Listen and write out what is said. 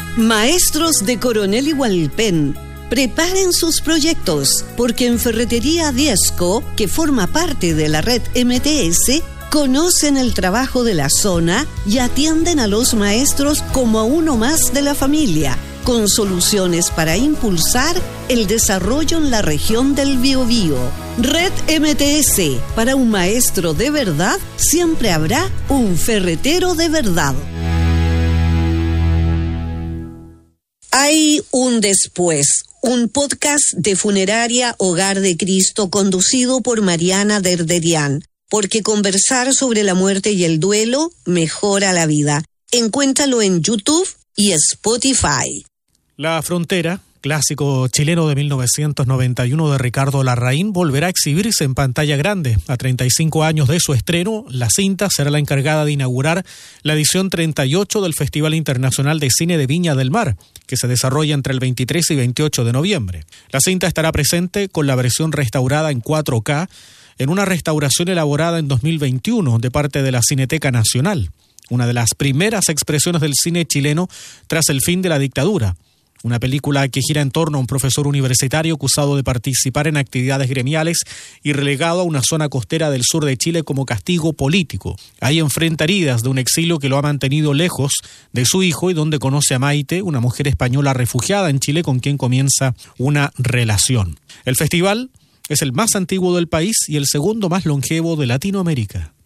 Maestros de Coronel y Hualpén, preparen sus proyectos, porque en Ferretería Diezco, que forma parte de la red MTS, conocen el trabajo de la zona y atienden a los maestros como a uno más de la familia, con soluciones para impulsar el desarrollo en la región del Biobío. Red MTS, para un maestro de verdad, siempre habrá un ferretero de verdad. Hay un después, un podcast de Funeraria Hogar de Cristo conducido por Mariana Derderian, porque conversar sobre la muerte y el duelo mejora la vida. Encuéntralo en YouTube y Spotify. La Frontera, clásico chileno de 1991 de Ricardo Larraín, volverá a exhibirse en pantalla grande. A 35 años de su estreno, la cinta será la encargada de inaugurar la edición 38 del Festival Internacional de Cine de Viña del Mar, que se desarrolla entre el 23 y 28 de noviembre. La cinta estará presente con la versión restaurada en 4K, en una restauración elaborada en 2021 de parte de la Cineteca Nacional, una de las primeras expresiones del cine chileno tras el fin de la dictadura. Una película que gira en torno a un profesor universitario acusado de participar en actividades gremiales y relegado a una zona costera del sur de Chile como castigo político. Ahí enfrenta heridas de un exilio que lo ha mantenido lejos de su hijo y donde conoce a Maite, una mujer española refugiada en Chile con quien comienza una relación. El festival es el más antiguo del país y el segundo más longevo de Latinoamérica.